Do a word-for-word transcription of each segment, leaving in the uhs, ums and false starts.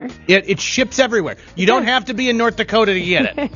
It, it ships everywhere. You don't have to be in North Dakota to get it.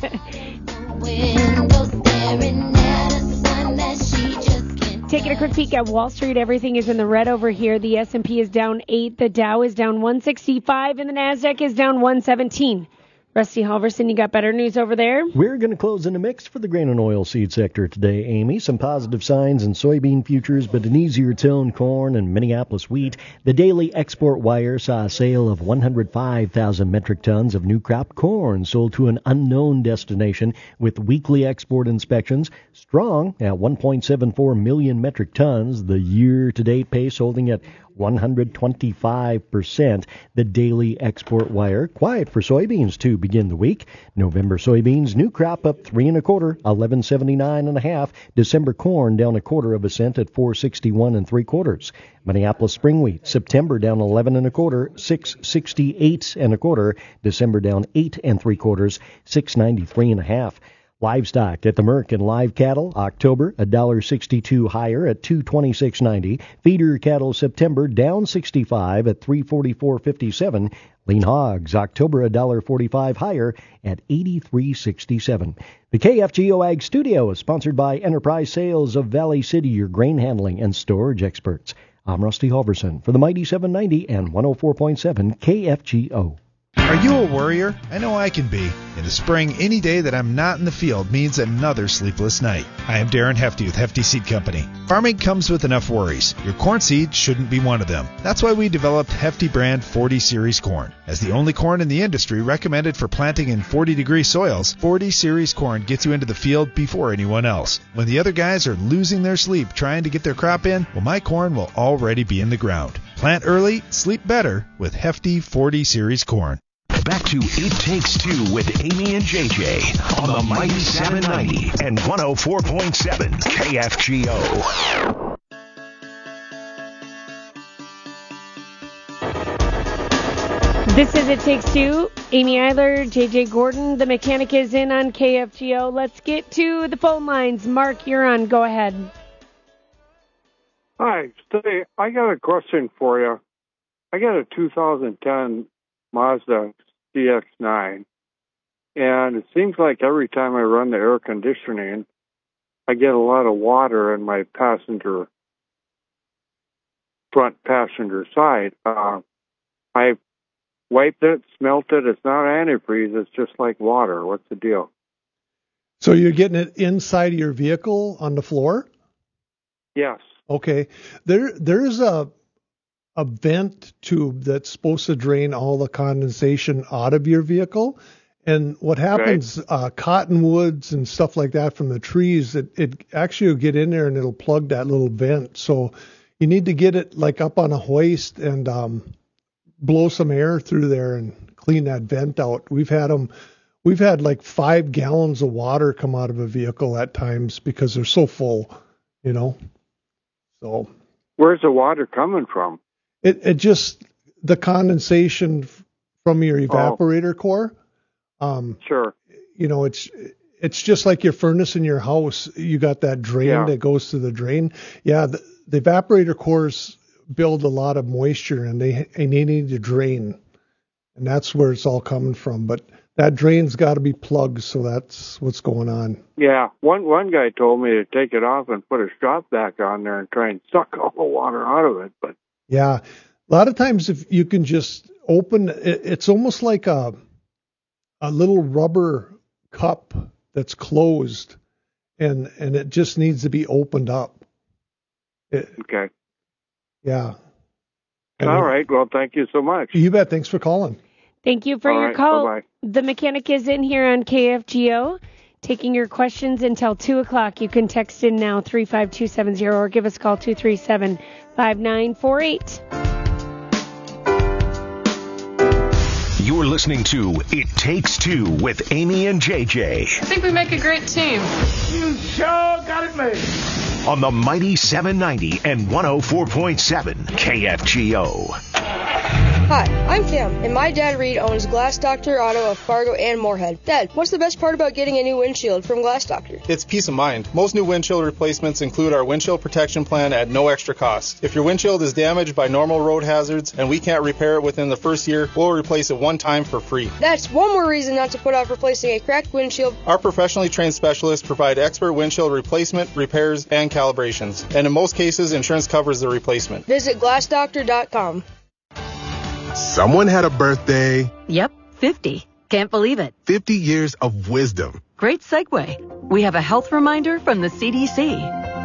Taking a quick peek at Wall Street, everything is in the red over here. The S and P is down eight, the Dow is down one sixty-five, and the NASDAQ is down one seventeen. Rusty Halverson, you got better news over there? We're going to close in the mix for the grain and oil seed sector today, Amy. Some positive signs in soybean futures, but an easier tone corn and Minneapolis wheat. The daily export wire saw a sale of one hundred five thousand metric tons of new crop corn sold to an unknown destination with weekly export inspections strong at one point seven four million metric tons. The year-to-date pace holding at one hundred twenty-five percent. The daily export wire quiet for soybeans to begin the week. November soybeans new crop up three and a quarter, eleven seventy-nine and a half. December corn down a quarter of a cent at four sixty-one and three quarters. Minneapolis spring wheat September down eleven and a quarter, six sixty-eight and a quarter. December down eight and three quarters, six ninety-three and a half. Livestock at the Merck and live cattle, October, one dollar sixty-two higher at two twenty-six ninety. Feeder cattle September down sixty-five at three forty-four fifty-seven. Lean hogs, October, one dollar forty-five higher at eighty-three sixty-seven. The K F G O Ag Studio is sponsored by Enterprise Sales of Valley City, your grain handling and storage experts. I'm Rusty Halverson for the Mighty seven ninety and one oh four point seven K F G O. Are you a worrier? I know I can be. In the spring, any day that I'm not in the field means another sleepless night. I am Darren Hefty with Hefty Seed Company. Farming comes with enough worries. Your corn seed shouldn't be one of them. That's why we developed Hefty brand forty series corn. As the only corn in the industry recommended for planting in forty degree soils, forty series corn gets you into the field before anyone else. When the other guys are losing their sleep trying to get their crop in, well, my corn will already be in the ground. Plant early, sleep better with Hefty forty series corn. Back to It Takes Two with Amy and J J on the Mighty seven ninety and one oh four point seven K F G O. This is It Takes Two. Amy Eiler, J J Gordon, the mechanic is in on K F G O. Let's get to the phone lines. Mark, you're on. Go ahead. Hi, Steve. I got a question for you. I got a two thousand ten Mazda C X nine, and it seems like every time I run the air conditioning, I get a lot of water in my passenger, front passenger side. Uh, I wiped it, smelt it. It's not antifreeze. It's just like water. What's the deal? So you're getting it inside of your vehicle on the floor? Yes. Okay. There, there's a a vent tube that's supposed to drain all the condensation out of your vehicle. And what happens, right. uh, cottonwoods and stuff like that from the trees, it, it actually will get in there and it'll plug that little vent. So you need to get it like up on a hoist and um, blow some air through there and clean that vent out. We've had them, we've had like five gallons of water come out of a vehicle at times because they're so full, you know. So where's the water coming from? It it just the condensation from your evaporator oh. core. Um, sure. You know, it's it's just like your furnace in your house. You got that drain yeah. that goes to the drain. Yeah, the, the evaporator cores build a lot of moisture, and they and they need to drain, and that's where it's all coming from. But that drain's got to be plugged, so that's what's going on. Yeah, one one guy told me to take it off and put a strap back on there and try and suck all the water out of it, but. Yeah, a lot of times if you can just open, it, it's almost like a a little rubber cup that's closed, and and it just needs to be opened up. It, okay. Yeah. And all right. Well, thank you so much. You bet. Thanks for calling. Thank you for all your right, call. Bye-bye. The mechanic is in here on K F G O. Taking your questions until two o'clock. You can text in now, three five two seven zero, or give us a call, two three seven, five nine four eight. You're listening to It Takes Two with Amy and J J. I think we make a great team. You sure got it made. On the Mighty seven ninety and one oh four point seven K F G O. Hi, I'm Cam, and my dad Reed owns Glass Doctor Auto of Fargo and Moorhead. Dad, what's the best part about getting a new windshield from Glass Doctor? It's peace of mind. Most new windshield replacements include our windshield protection plan at no extra cost. If your windshield is damaged by normal road hazards and we can't repair it within the first year, we'll replace it one time for free. That's one more reason not to put off replacing a cracked windshield. Our professionally trained specialists provide expert windshield replacement, repairs, and calibrations. And in most cases, insurance covers the replacement. Visit glass doctor dot com. Someone had a birthday. Yep, fifty. Can't believe it. fifty years of wisdom. Great segue. We have a health reminder from the C D C.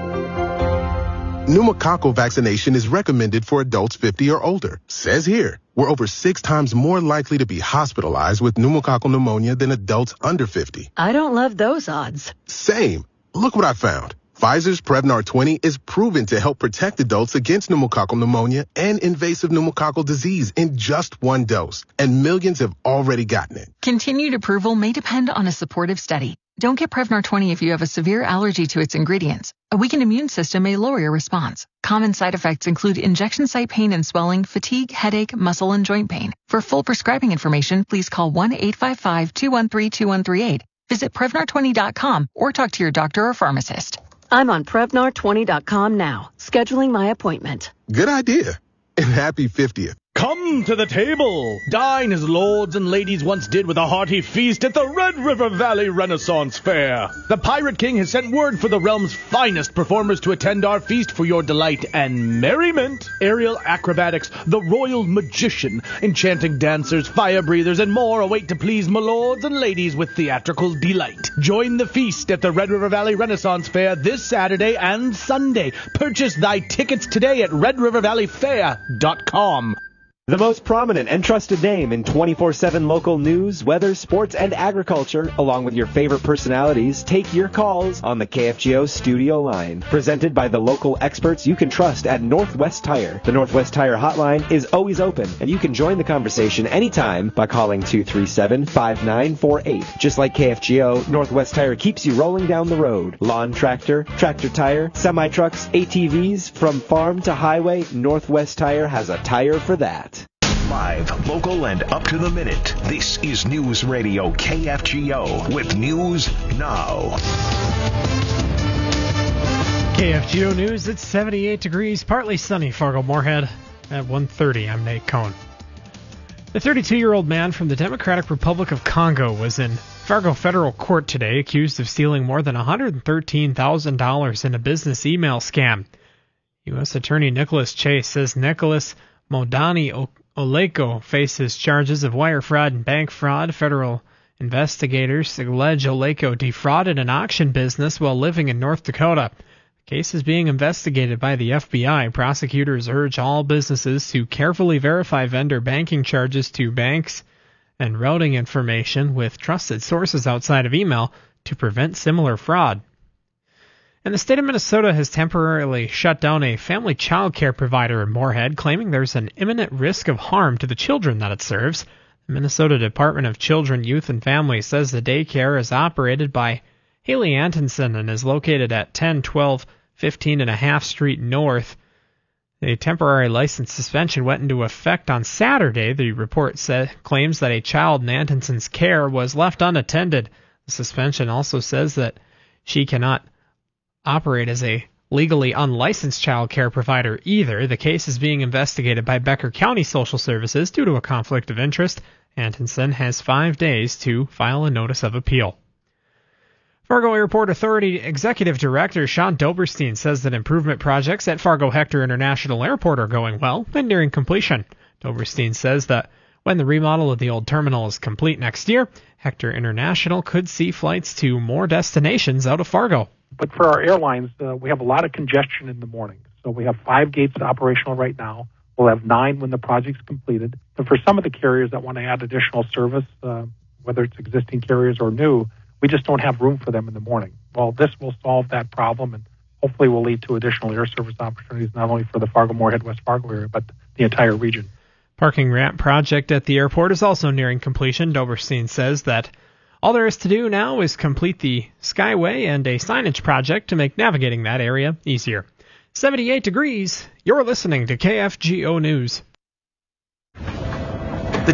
Pneumococcal vaccination is recommended for adults fifty or older. Says here, we're over six times more likely to be hospitalized with pneumococcal pneumonia than adults under fifty. I don't love those odds. Same. Look what I found. Pfizer's Prevnar twenty is proven to help protect adults against pneumococcal pneumonia and invasive pneumococcal disease in just one dose, and millions have already gotten it. Continued approval may depend on a supportive study. Don't get Prevnar twenty if you have a severe allergy to its ingredients. A weakened immune system may lower your response. Common side effects include injection site pain and swelling, fatigue, headache, muscle, and joint pain. For full prescribing information, please call one eight five five, two one three, two one three eight. Visit Prevnar twenty dot com or talk to your doctor or pharmacist. I'm on Prevnar twenty dot com now, scheduling my appointment. Good idea. And happy fiftieth. Come to the table. Dine as lords and ladies once did with a hearty feast at the Red River Valley Renaissance Fair. The Pirate King has sent word for the realm's finest performers to attend our feast for your delight and merriment. Aerial acrobatics, the royal magician, enchanting dancers, fire breathers, and more await to please my lords and ladies with theatrical delight. Join the feast at the Red River Valley Renaissance Fair this Saturday and Sunday. Purchase thy tickets today at red river valley fair dot com. The most prominent and trusted name in twenty-four seven local news, weather, sports, and agriculture, along with your favorite personalities, take your calls on the K F G O studio line. Presented by the local experts you can trust at Northwest Tire. The Northwest Tire hotline is always open, and you can join the conversation anytime by calling two three seven, five nine four eight. Just like K F G O, Northwest Tire keeps you rolling down the road. Lawn tractor, tractor tire, semi-trucks, A T Vs, from farm to highway, Northwest Tire has a tire for that. Live, local, and up to the minute. This is News Radio K F G O with News Now. K F G O News, it's seventy-eight degrees, partly sunny, Fargo Moorhead. At one thirty, I'm Nate Cohn. The thirty-two-year-old man from the Democratic Republic of Congo was in Fargo federal court today, accused of stealing more than one hundred thirteen thousand dollars in a business email scam. U S Attorney Nicholas Chase says Nicholas Modani Oleko faces charges of wire fraud and bank fraud. Federal investigators allege Oleko defrauded an auction business while living in North Dakota. The case is being investigated by the F B I. Prosecutors urge all businesses to carefully verify vendor banking charges to banks and routing information with trusted sources outside of email to prevent similar fraud. And the state of Minnesota has temporarily shut down a family child care provider in Moorhead, claiming there's an imminent risk of harm to the children that it serves. The Minnesota Department of Children, Youth, and Families says the daycare is operated by Haley Antonson and is located at ten twelve fifteen and a half Street North. A temporary license suspension went into effect on Saturday. The report said, claims that a child in Antonson's care was left unattended. The suspension also says that she cannot operate as a legally unlicensed child care provider either. The case is being investigated by Becker County Social Services due to a conflict of interest. Antonson has five days to file a notice of appeal. Fargo Airport Authority Executive Director Sean Doberstein says that improvement projects at Fargo Hector International Airport are going well and nearing completion. Doberstein says that when the remodel of the old terminal is complete next year, Hector International could see flights to more destinations out of Fargo. But for our airlines, uh, we have a lot of congestion in the morning. So we have five gates operational right now. We'll have nine when the project's completed. And for some of the carriers that want to add additional service, uh, whether it's existing carriers or new, we just don't have room for them in the morning. Well, this will solve that problem and hopefully will lead to additional air service opportunities, not only for the Fargo-Moorhead, West Fargo area, but the entire region. Parking ramp project at the airport is also nearing completion. Doberstein says that all there is to do now is complete the Skyway and a signage project to make navigating that area easier. seventy-eight degrees. You're listening to K F G O News.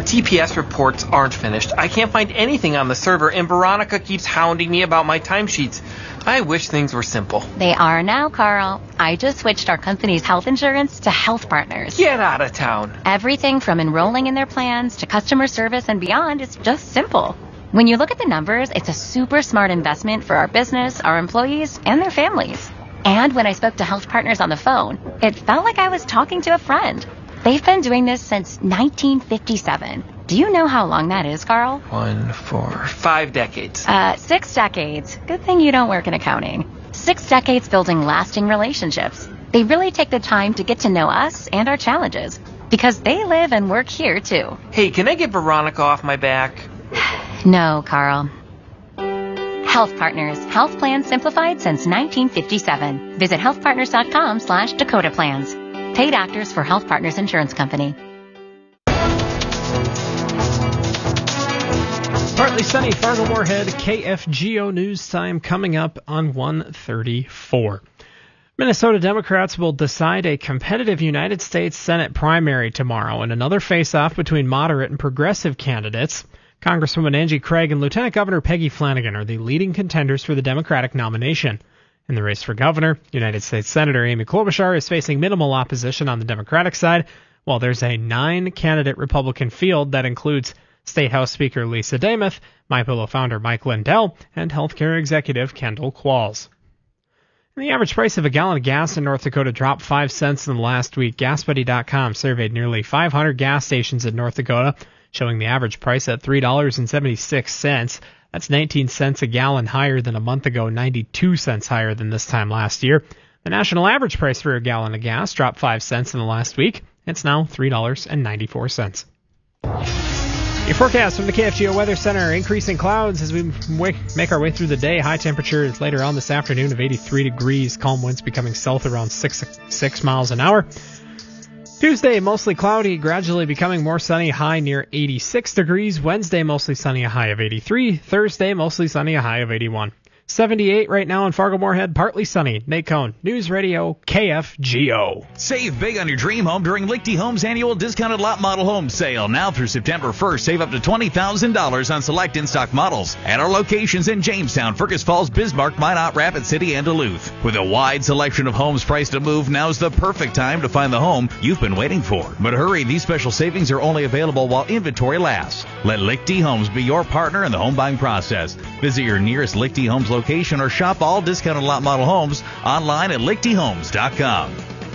T P S reports aren't finished. I can't find anything on the server, and Veronica keeps hounding me about my timesheets. I wish things were simple. They are now, Carl. I just switched our company's health insurance to Health Partners. Get out of town. Everything from enrolling in their plans to customer service and beyond is just simple. When you look at the numbers, it's a super smart investment for our business, our employees, and their families. And when I spoke to Health Partners on the phone, it felt like I was talking to a friend. They've been doing this since nineteen fifty-seven. Do you know how long that is, Carl? One, four, five decades. Uh, six decades. Good thing you don't work in accounting. Six decades building lasting relationships. They really take the time to get to know us and our challenges, because they live and work here, too. Hey, can I get Veronica off my back? No, Carl. Health Partners. Health plans simplified since nineteen fifty-seven. Visit healthpartners.com slash Dakota Plans. Paid actors for Health Partners Insurance Company. Partly sunny, Fargo-Moorhead, K F G O News Time coming up on one thirty-four. Minnesota Democrats will decide a competitive United States Senate primary tomorrow in another face-off between moderate and progressive candidates. Congresswoman Angie Craig and Lieutenant Governor Peggy Flanagan are the leading contenders for the Democratic nomination. In the race for governor, United States Senator Amy Klobuchar is facing minimal opposition on the Democratic side, while there's a nine-candidate Republican field that includes State House Speaker Lisa Demuth, MyPillow founder Mike Lindell, and healthcare executive Kendall Qualls. And the average price of a gallon of gas in North Dakota dropped five cents in the last week. GasBuddy dot com surveyed nearly five hundred gas stations in North Dakota, showing the average price at three dollars and seventy-six cents. That's nineteen cents a gallon higher than a month ago, ninety-two cents higher than this time last year. The national average price for a gallon of gas dropped five cents in the last week. It's now three dollars and ninety-four cents. Your forecast from the K F G O Weather Center: increasing clouds as we make our way through the day. High temperatures later on this afternoon of eighty-three degrees. Calm winds becoming south around six, six miles an hour. Tuesday, mostly cloudy, gradually becoming more sunny, high near eighty-six degrees. Wednesday, mostly sunny, a high of eighty-three. Thursday, mostly sunny, a high of eighty-one. seventy-eight right now in Fargo-Moorhead, partly sunny. Nate Cohn, News Radio, K F G O. Save big on your dream home during Lichty Homes annual discounted lot model home sale. Now through September first, save up to twenty thousand dollars on select in-stock models at our locations in Jamestown, Fergus Falls, Bismarck, Minot, Rapid City, and Duluth. With a wide selection of homes priced to move, now's the perfect time to find the home you've been waiting for. But hurry, these special savings are only available while inventory lasts. Let Lichty Homes be your partner in the home buying process. Visit your nearest Lichty Homes location or shop all discounted lot model homes online at lichty homes dot com.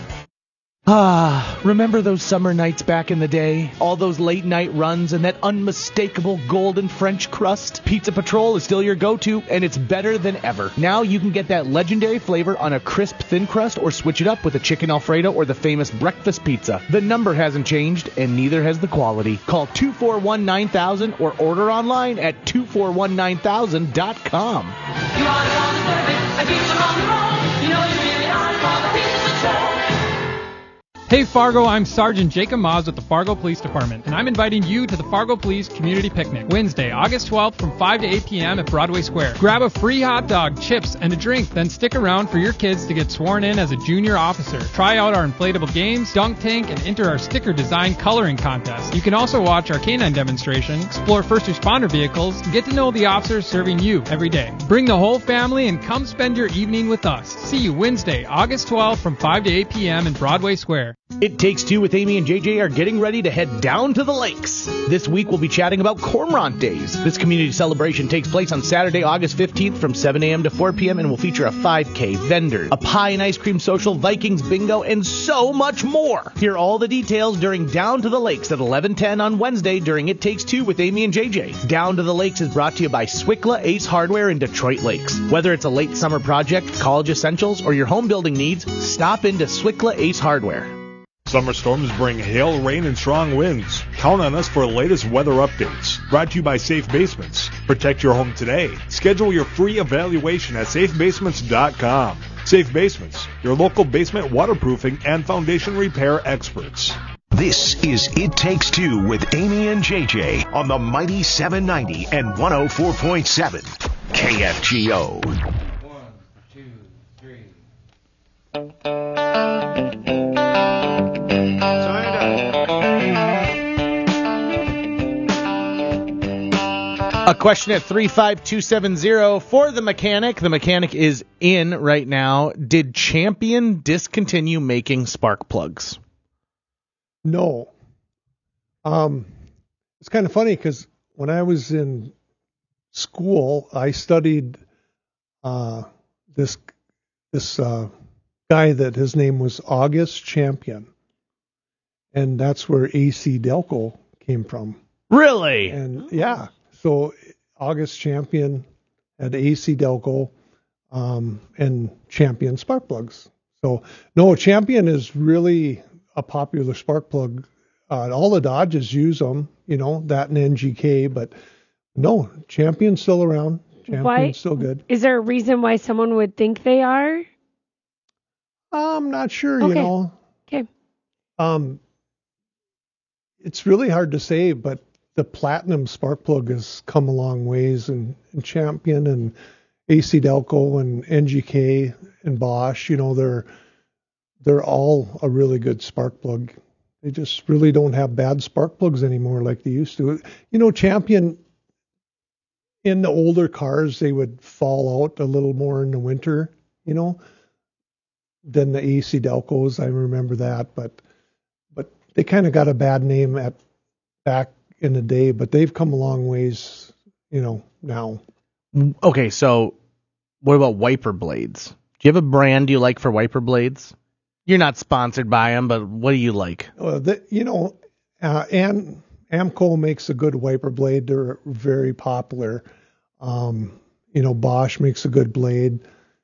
Ah, remember those summer nights back in the day? All those late night runs and that unmistakable golden French crust? Pizza Patrol is still your go-to, and it's better than ever. Now you can get that legendary flavor on a crisp thin crust or switch it up with a chicken Alfredo or the famous breakfast pizza. The number hasn't changed, and neither has the quality. Call two four one nine thousand or order online at two four one nine thousand dot com. You are the one serving, a pizza on the road. You know you really are for the Pizza Patrol. Hey Fargo, I'm Sergeant Jacob Moz with the Fargo Police Department, and I'm inviting you to the Fargo Police Community Picnic, Wednesday, August twelfth from five to eight p.m. at Broadway Square. Grab a free hot dog, chips, and a drink, then stick around for your kids to get sworn in as a junior officer. Try out our inflatable games, dunk tank, and enter our sticker design coloring contest. You can also watch our canine demonstration, explore first responder vehicles, and get to know the officers serving you every day. Bring the whole family and come spend your evening with us. See you Wednesday, August twelfth from five to eight p.m. in Broadway Square. It Takes Two with Amy and J J are getting ready to head down to the lakes. This week we'll be chatting about Cormorant Days. This community celebration takes place on Saturday, August fifteenth from seven a.m. to four p.m. and will feature a five K, vendors, a pie and ice cream social, Vikings bingo, and so much more. Hear all the details during Down to the Lakes at eleven ten on Wednesday during It Takes Two with Amy and J J. Down to the Lakes is brought to you by Swickla Ace Hardware in Detroit Lakes. Whether it's a late summer project, college essentials, or your home building needs, stop into Swickla Ace Hardware. Summer storms bring hail, rain, and strong winds. Count on us for the latest weather updates. Brought to you by Safe Basements. Protect your home today. Schedule your free evaluation at safe basements dot com. Safe Basements, your local basement waterproofing and foundation repair experts. This is It Takes Two with Amy and J J on the mighty seven ninety and one oh four point seven K F G O. One, two, three. A question at three five two seven zero for the mechanic. The mechanic is in right now. Did Champion discontinue making spark plugs? No. Um, it's kind of funny because when I was in school, I studied uh, this this uh, guy that his name was August Champion, and that's where A C Delco came from. Really? And yeah, so August Champion had A C Delco um, and Champion spark plugs. So no, Champion is really a popular spark plug. Uh, all the Dodges use them, you know, that and N G K, but no, Champion's still around. Champion's Why? still good. Is there a reason why someone would think they are? I'm not sure, Okay. you know. Okay. Um, it's really hard to say, but the Platinum spark plug has come a long ways, and, and Champion and A C Delco and N G K and Bosch, you know, they're they're all a really good spark plug. They just really don't have bad spark plugs anymore like they used to. You know, Champion, in the older cars, they would fall out a little more in the winter, you know, than the A C Delcos. I remember that, but but they kind of got a bad name at back in the day, but they've come a long ways, you know, now. Okay, so what about wiper blades? Do you have a brand you like for wiper blades? You're not sponsored by them, but what do you like? Uh, the, you know, uh, and Amco makes a good wiper blade. They're very popular. Um, you know, Bosch makes a good blade.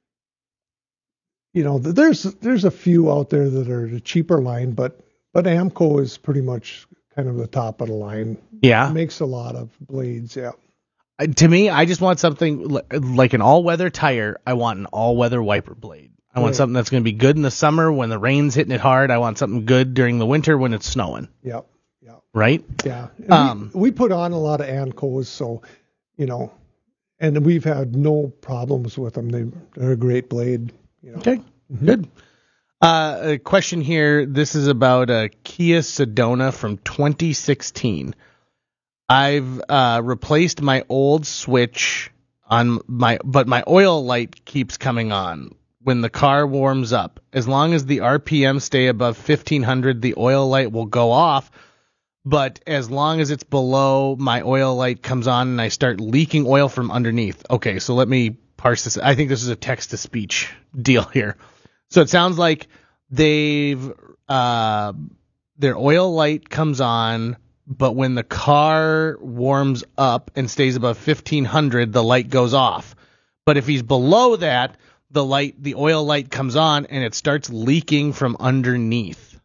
You know, there's there's a few out there that are the cheaper line, but but Amco is pretty much kind of the top of the line. Yeah. It makes a lot of blades, yeah. Uh, to me, I just want something li- like an all-weather tire. I want an all-weather wiper blade. I want Right. something that's going to be good in the summer when the rain's hitting it hard. I want something good during the winter when it's snowing. Yep. Yeah. Right? Yeah. And Um, we, we put on a lot of Ancos, so, you know, and we've had no problems with them. They, they're a great blade. You know. Okay. Good. Uh, a question here. This is about a Kia Sedona from twenty sixteen. I've uh, replaced my old switch on my, but my oil light keeps coming on when the car warms up. As long as the R P M stay above fifteen hundred, the oil light will go off. But as long as it's below, my oil light comes on and I start leaking oil from underneath. Okay, so let me parse this. I think this is a text-to-speech deal here. So it sounds like they've uh, their oil light comes on, but when the car warms up and stays above fifteen hundred, the light goes off. But if he's below that, the light, the oil light comes on and it starts leaking from underneath.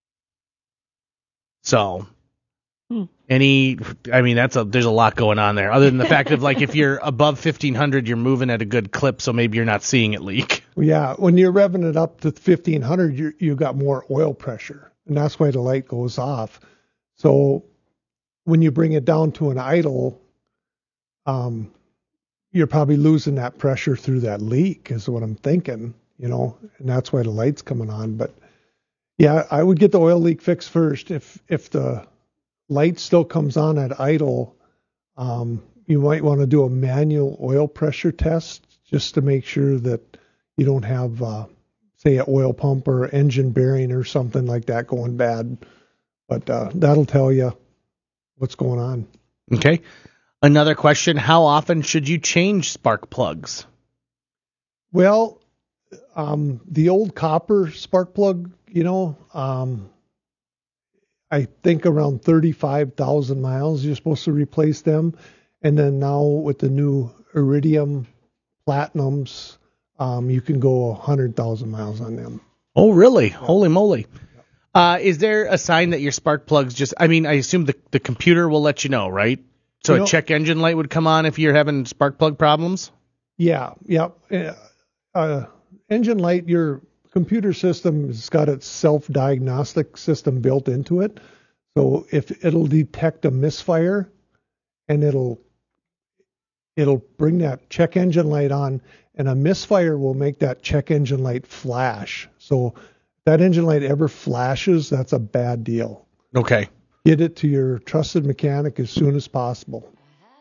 So, Hmm. any, I mean, that's a, there's a lot going on there. Other than the fact of like, if you're above fifteen hundred, you're moving at a good clip, so maybe you're not seeing it leak. Well, yeah, when you're revving it up to fifteen hundred, you you got more oil pressure, and that's why the light goes off. So when you bring it down to an idle, um, you're probably losing that pressure through that leak, is what I'm thinking, you know, and that's why the light's coming on. But yeah, I would get the oil leak fixed first. If if the light still comes on at idle, um, you might want to do a manual oil pressure test just to make sure that you don't have, uh, say, an oil pump or engine bearing or something like that going bad. But uh, that'll tell you what's going on. Okay. Another question, how often should you change spark plugs? Well, um, the old copper spark plug, you know, um, I think around thirty-five thousand miles you're supposed to replace them. And then now with the new Iridium Platinums, um, you can go one hundred thousand miles on them. Oh, really? Yeah. Holy moly. Uh, is there a sign that your spark plugs just, I mean, I assume the, the computer will let you know, right? So you know, a check engine light would come on if you're having spark plug problems? Yeah, yeah. Uh, engine light, your computer system has got its self-diagnostic system built into it. So if it'll detect a misfire and it'll it'll bring that check engine light on, and a misfire will make that check engine light flash. So if that engine light ever flashes, that's a bad deal. Okay. Get it to your trusted mechanic as soon as possible.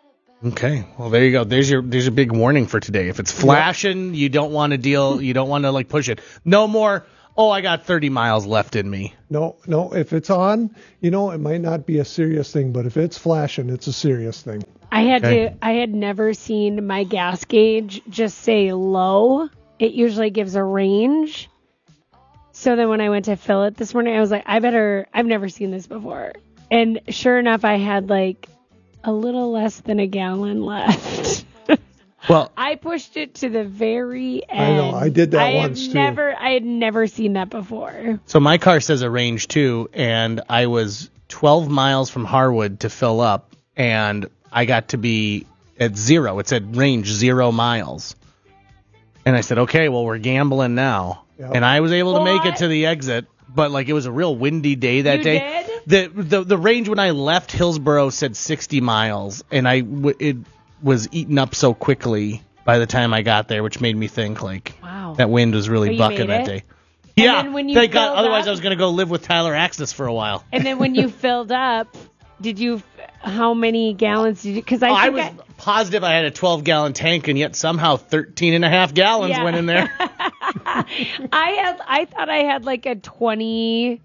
Okay, well there you go. There's your there's your big warning for today. If it's flashing, you don't want to deal. You don't want to like push it. No more. Oh, I got thirty miles left in me. No, no. If it's on, you know, it might not be a serious thing, but if it's flashing, it's a serious thing. I had Okay. to. I had never seen my gas gauge just say low. It usually gives a range. So then when I went to fill it this morning, I was like, I better. I've never seen this before. And sure enough, I had like a little less than a gallon left. Well, I pushed it to the very end. I know, I did that I once, have too. Never, I had never seen that before. So my car says a range too, and I was twelve miles from Harwood to fill up, and I got to be at zero. It said range zero miles. And I said, okay, well, we're gambling now. Yep. And I was able to make What? it to the exit, but like it was a real windy day that You day. did? The, the the range when I left Hillsboro said sixty miles, and I w- it was eaten up so quickly by the time I got there, which made me think like Wow. that wind was really But you bucking made that it? day. And Yeah, then when you thank God. filled Otherwise, up- I was going to go live with Tyler Axis for a while. And then when you filled up, did you? How many gallons did you? Because I Oh, I think was I, positive I had a twelve gallon tank, and yet somehow thirteen and a half gallons Yeah. went in there. I had. I thought I had like a twenty,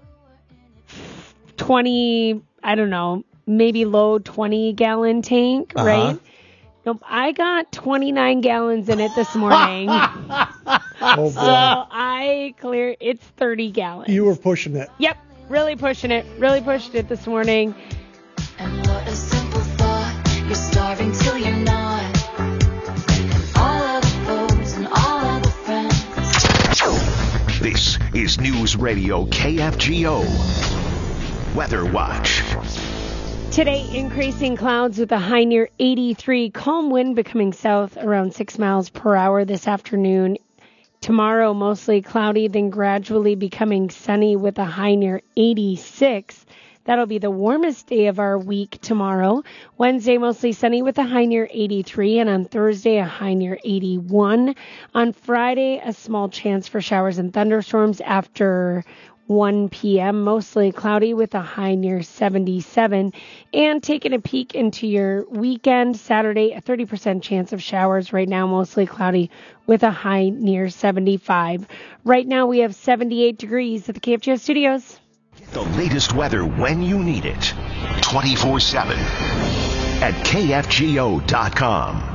twenty. I don't know, maybe low twenty gallon tank, Uh-huh. right? Nope. I got twenty-nine gallons in it this morning. Oh, So boy. I clear. It's thirty gallons. You were pushing it. Yep. Really pushing it. Really pushed it this morning. And what a simple thought. You're starving till you're not. All of the foes and all of the friends. This is News Radio K F G O. Weather Watch. Today, increasing clouds with a high near eighty-three. Calm wind becoming south around six miles per hour this afternoon. Tomorrow, mostly cloudy, then gradually becoming sunny with a high near eighty-six. That'll be the warmest day of our week tomorrow. Wednesday, mostly sunny with a high near eighty-three. And on Thursday, a high near eighty-one. On Friday, a small chance for showers and thunderstorms after one p.m. Mostly cloudy with a high near seventy-seven. And taking a peek into your weekend, Saturday, a thirty percent chance of showers. Right now, mostly cloudy with a high near seventy-five. Right now, we have seventy-eight degrees at the K F G O studios. The latest weather when you need it. twenty-four seven at K F G O dot com.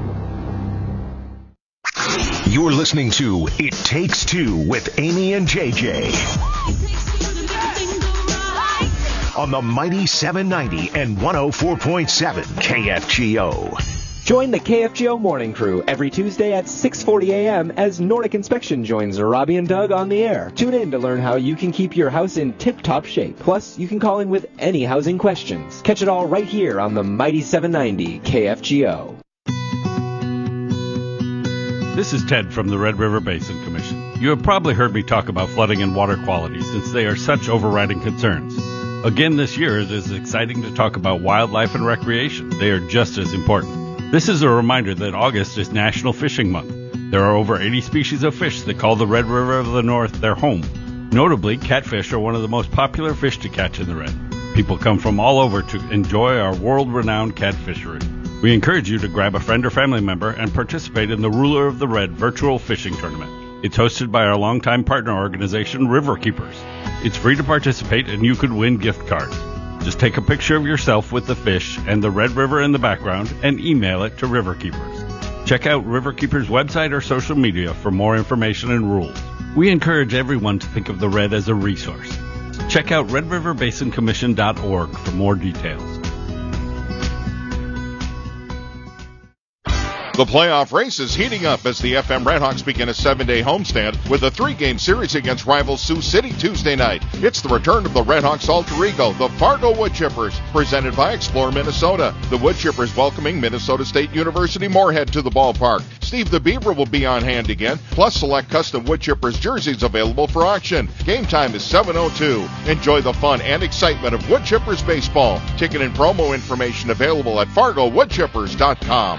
You're listening to It Takes Two with Amy and J J on the mighty seven ninety and one oh four point seven K F G O. Join the K F G O Morning Crew every Tuesday at six forty a.m. as Nordic Inspection joins Robbie and Doug on the air. Tune in to learn how you can keep your house in tip-top shape. Plus, you can call in with any housing questions. Catch it all right here on the mighty seven ninety K F G O. This is Ted from the Red River Basin Commission. You have probably heard me talk about flooding and water quality since they are such overriding concerns. Again this year, it is exciting to talk about wildlife and recreation. They are just as important. This is a reminder that August is National Fishing Month. There are over eighty species of fish that call the Red River of the North their home. Notably, catfish are one of the most popular fish to catch in the Red. People come from all over to enjoy our world-renowned catfishery. We encourage you to grab a friend or family member and participate in the Ruler of the Red virtual fishing tournament. It's hosted by our longtime partner organization, River Keepers. It's free to participate and you could win gift cards. Just take a picture of yourself with the fish and the Red River in the background and email it to River Keepers. Check out River Keepers' website or social media for more information and rules. We encourage everyone to think of the Red as a resource. Check out red river basin commission dot org for more details. The playoff race is heating up as the F M Redhawks begin a seven-day homestand with a three-game series against rival Sioux City Tuesday night. It's the return of the Redhawks' alter ego, the Fargo Woodchippers, presented by Explore Minnesota. The Woodchippers welcoming Minnesota State University Moorhead to the ballpark. Steve the Beaver will be on hand again, plus select custom Woodchippers jerseys available for auction. Game time is seven oh two. Enjoy the fun and excitement of Woodchippers baseball. Ticket and promo information available at fargo woodchippers dot com.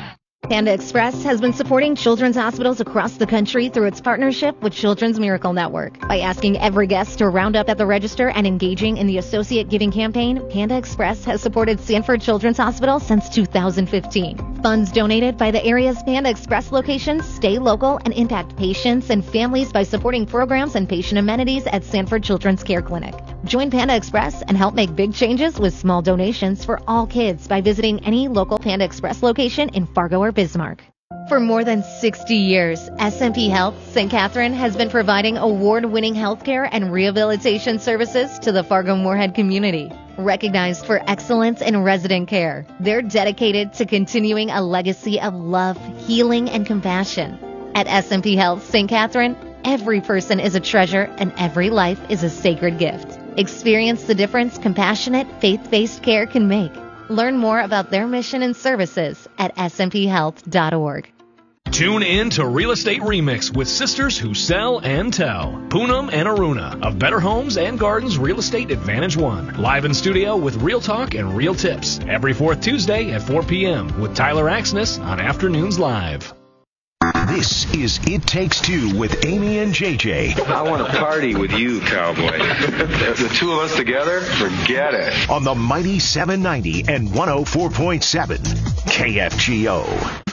Panda Express has been supporting children's hospitals across the country through its partnership with Children's Miracle Network. By asking every guest to round up at the register and engaging in the Associate Giving campaign, Panda Express has supported Sanford Children's Hospital since two thousand fifteen. Funds donated by the area's Panda Express locations stay local and impact patients and families by supporting programs and patient amenities at Sanford Children's Care Clinic. Join Panda Express and help make big changes with small donations for all kids by visiting any local Panda Express location in Fargo or Bismarck. For more than sixty years, S and P Health Saint Catherine has been providing award-winning healthcare and rehabilitation services to the Fargo-Moorhead community. Recognized for excellence in resident care, they're dedicated to continuing a legacy of love, healing, and compassion. At S and P Health Saint Catherine, every person is a treasure and every life is a sacred gift. Experience the difference compassionate, faith-based care can make. Learn more about their mission and services at s m p health dot org. Tune in to Real Estate Remix with sisters who sell and tell. Poonam and Aruna of Better Homes and Gardens Real Estate Advantage One. Live in studio with real talk and real tips. Every fourth Tuesday at four p.m. with Tyler Axness on Afternoons Live. This is It Takes Two with Amy and J J. I want to party with you, cowboy. The two of us together, forget it. On the Mighty seven ninety and one oh four point seven K F G O.